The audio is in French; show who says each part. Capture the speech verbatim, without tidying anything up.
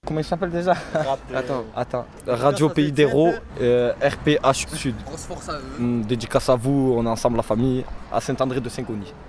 Speaker 1: Comment il s'appelle déjà?
Speaker 2: Attends.
Speaker 1: Attends. Radio Pays d'Hérault, euh, R P H Sud.
Speaker 2: Grosse force à eux.
Speaker 1: Hum, Dédicace à vous, on est ensemble la famille, à Saint-André de Saint-Gony.